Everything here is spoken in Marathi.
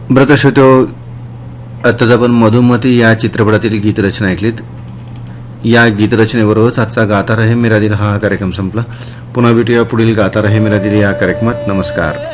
ब्रतश्रोतो, आत्ताच आपण मधुमती या चित्रपटातील गीतरचना ऐकलीत. या गीतरचनेबरोबरच आजचा गाता रहे मेरा दिल हा कार्यक्रम संपला. पुन्हा भेटूया पुढील गाता रहे मेरा दिल या कार्यक्रमात. नमस्कार.